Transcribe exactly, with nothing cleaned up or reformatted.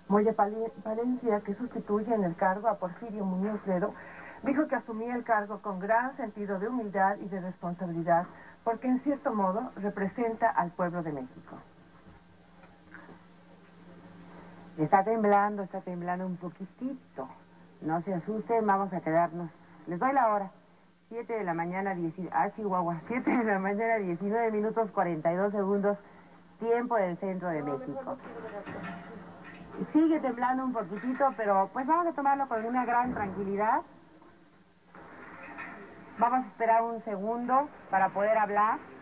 Moya Pali- Palencia, que sustituye en el cargo a Porfirio Muñoz Ledo, dijo que asumía el cargo con gran sentido de humildad y de responsabilidad, porque en cierto modo representa al pueblo de México. Está temblando, está temblando un poquitito. No se asusten, vamos a quedarnos. Les doy la hora. Siete de la mañana, diecinueve... Ah, Chihuahua. Siete de la mañana, diecinueve minutos, cuarenta y dos segundos. Tiempo del centro de México. Sigue temblando un poquitito, pero pues vamos a tomarlo con una gran tranquilidad. Vamos a esperar un segundo para poder hablar.